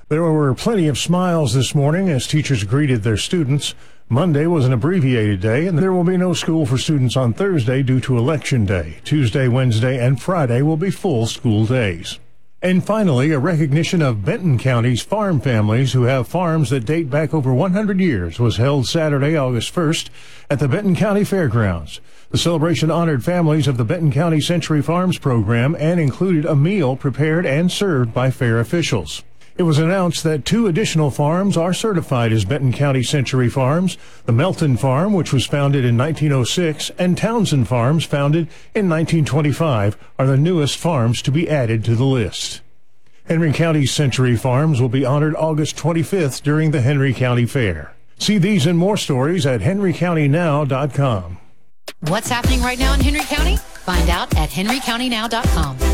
There were plenty of smiles this morning as teachers greeted their students. Monday was an abbreviated day, and there will be no school for students on Thursday due to Election Day. Tuesday, Wednesday, and Friday will be full school days. And finally, a recognition of Benton County's farm families who have farms that date back over 100 years was held Saturday, August 1st at the Benton County Fairgrounds. The celebration honored families of the Benton County Century Farms program and included a meal prepared and served by fair officials. It was announced that 2 additional farms are certified as Benton County Century Farms. The Melton Farm, which was founded in 1906, and Townsend Farms, founded in 1925, are the newest farms to be added to the list. Henry County Century Farms will be honored August 25th during the Henry County Fair. See these and more stories at henrycountynow.com. What's happening right now in Henry County? Find out at henrycountynow.com.